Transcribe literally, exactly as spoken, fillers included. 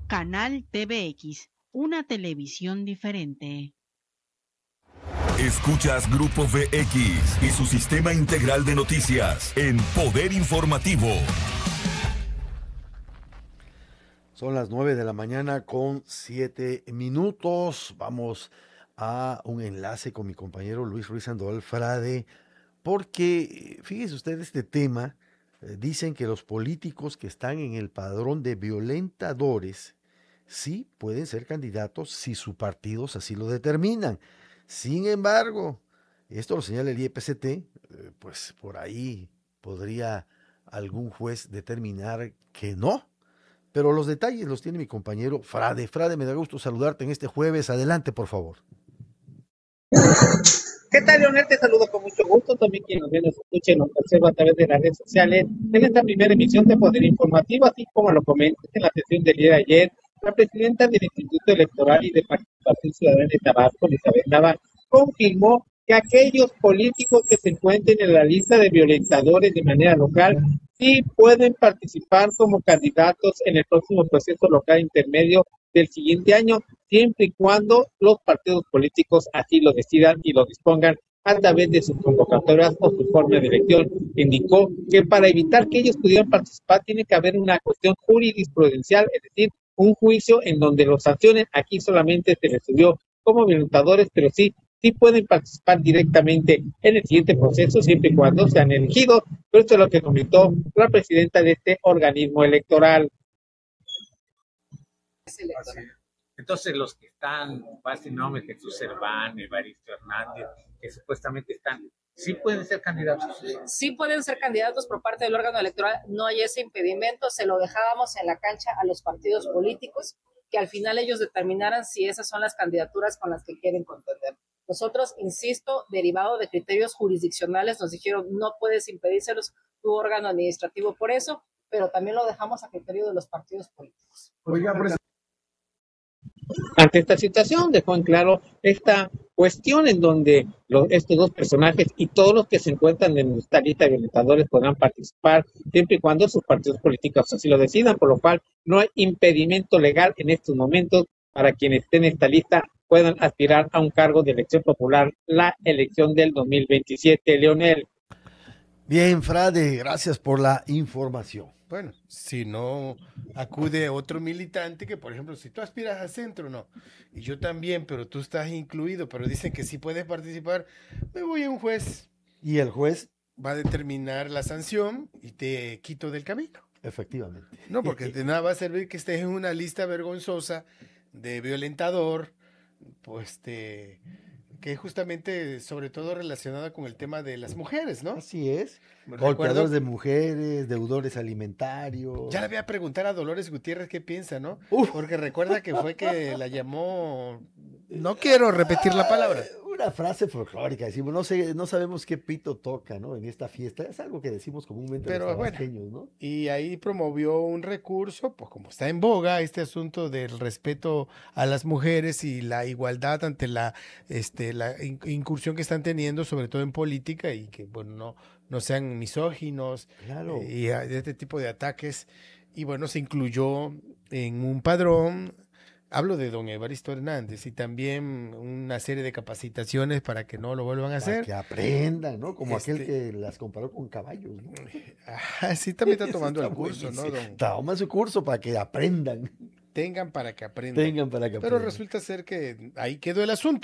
Canal T V X, una televisión diferente. Escuchas Grupo V X y su sistema integral de noticias en Poder Informativo. Son las nueve de la mañana con siete minutos. Vamos a un enlace con mi compañero Luis Ruiz Sandoval Frade, porque fíjese usted este tema. Eh, dicen que los políticos que están en el padrón de violentadores sí pueden ser candidatos si sus partidos así lo determinan. Sin embargo, esto lo señala el I E P C T, eh, pues por ahí podría algún juez determinar que no. Pero los detalles los tiene mi compañero Frade. Frade, me da gusto saludarte en este jueves. Adelante, por favor. ¿Qué tal, Leonel? Te saludo con mucho gusto. También quien nos ve, nos escucha y nos observa a través de las redes sociales en esta primera emisión de Poder Informativo, así como lo comenté en la sesión del día de ayer. La presidenta del Instituto Electoral y de Participación Ciudadana de Tabasco, Elizabeth Nava, confirmó que aquellos políticos que se encuentren en la lista de violentadores de manera local sí pueden participar como candidatos en el próximo proceso local intermedio del siguiente año, siempre y cuando los partidos políticos así lo decidan y lo dispongan a través de sus convocatorias o su forma de elección. Indicó que para evitar que ellos pudieran participar tiene que haber una cuestión jurisprudencial, es decir, un juicio en donde los sancionen. Aquí solamente se les subió como violentadores, pero sí, sí pueden participar directamente en el siguiente proceso, siempre y cuando sean elegidos. Pero esto es lo que comentó la presidenta de este organismo electoral. Entonces los que están, Basti Nómez, Jesús Serván, Evaristo Hernández, que supuestamente están, ¿sí pueden ser candidatos? Sí pueden ser candidatos por parte del órgano electoral, no hay ese impedimento, se lo dejábamos en la cancha a los partidos políticos, que al final ellos determinaran si esas son las candidaturas con las que quieren contender. Nosotros, insisto, derivado de criterios jurisdiccionales, nos dijeron no puedes impedírselos tu órgano administrativo por eso, pero también lo dejamos a criterio de los partidos políticos. Oiga, pues, ante esta situación dejó en claro esta cuestión en donde los, estos dos personajes y todos los que se encuentran en esta lista de violentadores podrán participar siempre y cuando sus partidos políticos así lo decidan, por lo cual no hay impedimento legal en estos momentos para quienes estén en esta lista puedan aspirar a un cargo de elección popular, la elección del dos mil veintisiete, Leonel. Bien, Frade, gracias por la información. Bueno, si no acude otro militante que, por ejemplo, si tú aspiras a centro, no, y yo también, pero tú estás incluido, pero dicen que sí puedes participar, me voy a un juez. ¿Y el juez? Va a determinar la sanción y te quito del camino. Efectivamente. No, porque de nada va a servir que estés en una lista vergonzosa de violentador, pues te... que es justamente, sobre todo relacionada con el tema de las mujeres, ¿no? Así es. Golpeadores de mujeres, deudores alimentarios. Ya le voy a preguntar a Dolores Gutiérrez qué piensa, ¿no? Uf. Porque recuerda que fue que la llamó... No quiero repetir la palabra. Una frase folclórica, decimos, no sé, no sabemos qué pito toca, ¿no? En esta fiesta, es algo que decimos comúnmente Pero los bueno, tabasqueños, ¿no? Y ahí promovió un recurso, pues como está en boga este asunto del respeto a las mujeres y la igualdad ante la, este, la incursión que están teniendo, sobre todo en política, y que, bueno, no, no sean misóginos, claro. eh, y a, de este tipo de ataques. Y bueno, se incluyó en un padrón. Hablo de don Evaristo Hernández y también una serie de capacitaciones para que no lo vuelvan a hacer. Para que aprendan, ¿no? Como este... aquel que las comparó con caballos, ¿no? Ah, sí, también está tomando está el curso, ¿no, don? Toma su curso para que aprendan. Tengan para que aprendan. Tengan para que aprendan. Pero resulta ser que ahí quedó el asunto.